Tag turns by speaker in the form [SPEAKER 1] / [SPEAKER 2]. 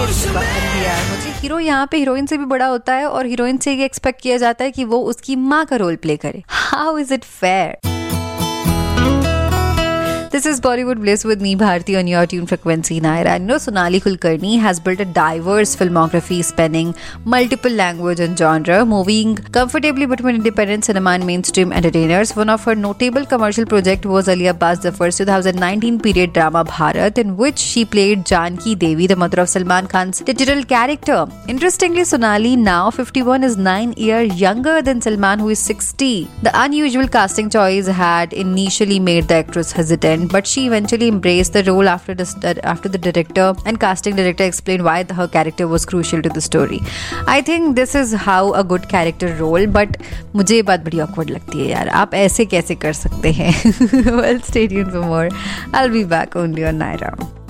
[SPEAKER 1] यार मुझे हीरो यहाँ पे हीरोइन से भी बड़ा होता है और हीरोइन से ये एक्सपेक्ट किया जाता है कि वो उसकी माँ का रोल प्ले करे. How is it fair? This is Bollywood Bliss with me, Bharti, on your tune frequency 9. I know Sonali Kulkarni has built a diverse filmography spanning multiple language and genre, moving comfortably between independent cinema and mainstream entertainers. One of her notable commercial projects was Ali Abbas Zafar's 2019 period drama Bharat, in which she played Janki Devi, the mother of Salman Khan's digital character. Interestingly, Sonali, now 51, is 9 years younger than Salman, who is 60. The unusual casting choice had initially made the actress hesitant, but she eventually embraced the role after the director and casting director explained why her character was crucial to the story. I think this is how a good character role, but मुझे ये बात बड़ी awkward लगती है यार, आप ऐसे कैसे कर सकते हैं? Well, stay tuned for more. I'll be back only on Naira.